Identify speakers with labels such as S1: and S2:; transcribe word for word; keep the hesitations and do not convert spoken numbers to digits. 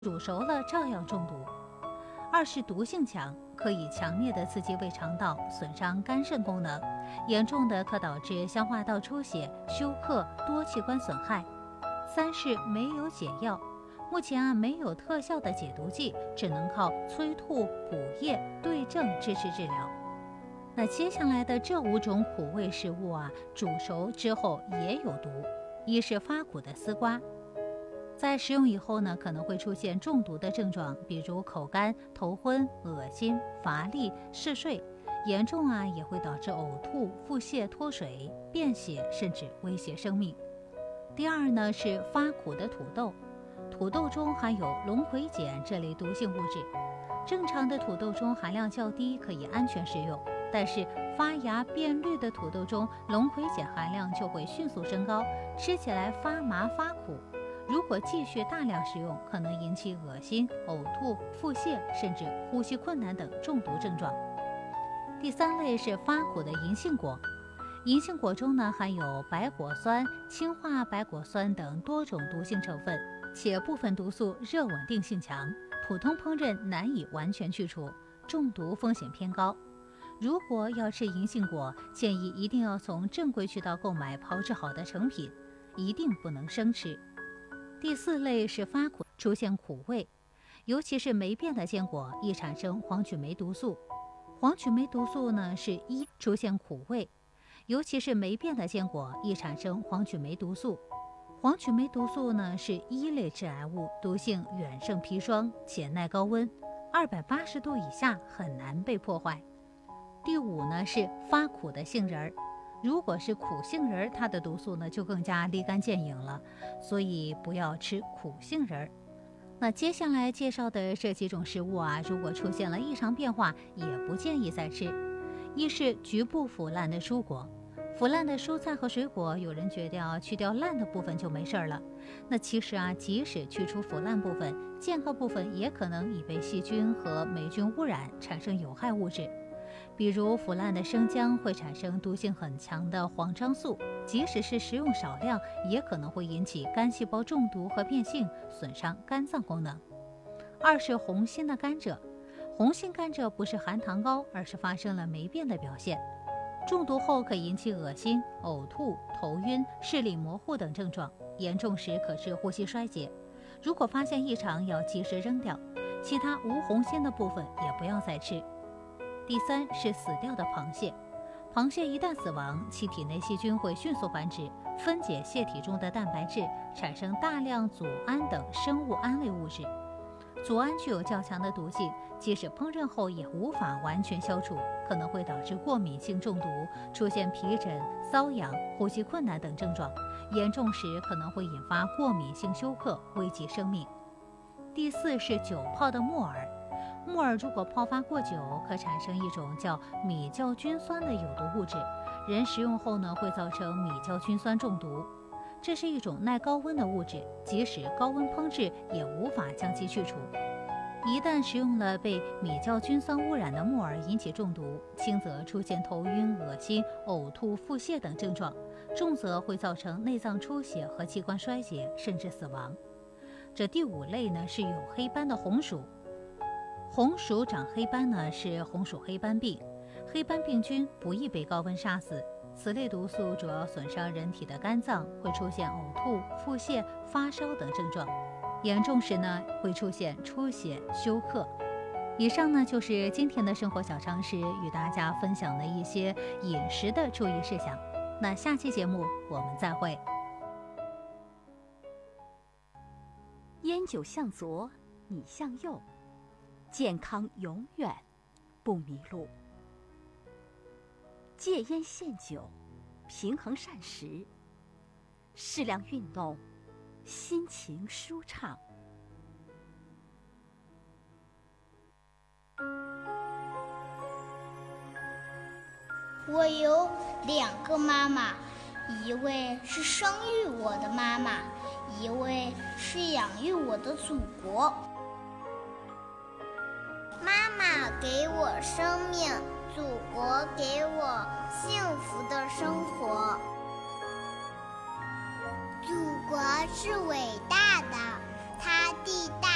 S1: 煮熟了照样中毒。二是毒性强，可以强烈的刺激胃肠道，损伤肝肾功能，严重的可导致消化道出血、休克、多器官损害。三是没有解药，目前啊没有特效的解毒剂，只能靠催吐、补液、对症支持治疗。那接下来的这五种苦味食物啊，煮熟之后也有毒。一是发苦的丝瓜，在食用以后呢，可能会出现中毒的症状，比如口干、头昏、恶心、乏力、嗜睡，严重啊也会导致呕吐、腹泻、脱水、便血，甚至威胁生命。第二呢是发苦的土豆，土豆中含有龙葵碱这类毒性物质，正常的土豆中含量较低，可以安全食用。但是发芽变绿的土豆中龙葵碱含量就会迅速升高，吃起来发麻发苦。如果继续大量食用，可能引起恶心、呕吐、腹泻，甚至呼吸困难等中毒症状。第三类是发苦的银杏果，银杏果中呢含有白果酸、氢化白果酸等多种毒性成分，且部分毒素热稳定性强，普通烹饪难以完全去除，中毒风险偏高。如果要吃银杏果，建议一定要从正规渠道购买炮制好的成品，一定不能生吃。第四类是发苦出现苦味，尤其是霉变的坚果易产生黄曲霉毒素。黄曲霉毒素呢是一出现苦味，尤其是霉变的坚果易产生黄曲霉毒素。黄曲霉毒素呢是一类致癌物，毒性远胜砒霜，且耐高温，二百八十度以下很难被破坏。第五呢是发苦的杏仁儿，如果是苦杏仁儿，它的毒素呢就更加立竿见影了，所以不要吃苦杏仁儿。那接下来介绍的这几种食物啊，如果出现了异常变化，也不建议再吃。一是局部腐烂的蔬果，腐烂的蔬菜和水果，有人觉得要去掉烂的部分就没事了，那其实啊，即使去除腐烂部分，健康部分也可能已被细菌和霉菌污染，产生有害物质。比如腐烂的生姜会产生毒性很强的黄樟素，即使是食用少量，也可能会引起肝细胞中毒和变性，损伤肝脏功能。二是红心的甘蔗，红心甘蔗不是含糖高，而是发生了霉变的表现。中毒后可引起恶心、呕吐、头晕、视力模糊等症状，严重时可致呼吸衰竭。如果发现异常，要及时扔掉，其他无红心的部分也不要再吃。第三是死掉的螃蟹，螃蟹一旦死亡，其体内细菌会迅速繁殖，分解蟹体中的蛋白质，产生大量组胺等生物胺类物质。组胺具有较强的毒性，即使烹饪后也无法完全消除，可能会导致过敏性中毒，出现皮疹、瘙痒、呼吸困难等症状，严重时可能会引发过敏性休克，危及生命。第四是久泡的木耳，木耳如果泡发过久，可产生一种叫米酵菌酸的有毒物质，人食用后呢，会造成米酵菌酸中毒。这是一种耐高温的物质，即使高温烹制也无法将其去除。一旦食用了被米酵菌酸污染的木耳，引起中毒，轻则出现头晕、恶心、呕吐、腹泻等症状，重则会造成内脏出血和器官衰竭，甚至死亡。这第五类呢是有黑斑的红薯。红薯长黑斑呢是红薯黑斑病，黑斑病菌不易被高温杀死，此类毒素主要损伤人体的肝脏，会出现呕吐、腹泻、发烧等症状，严重时呢会出现出血、休克。以上呢就是今天的生活小常识，与大家分享的一些饮食的注意事项。那下期节目我们再会。
S2: 烟酒向左，你向右，健康永远不迷路。戒烟限酒，平衡膳食，适量运动，心情舒畅。
S3: 我有两个妈妈，一位是生育我的妈妈，一位是养育我的祖国。妈妈给我生命，祖国给我幸福的生活。祖国是伟大的，它地大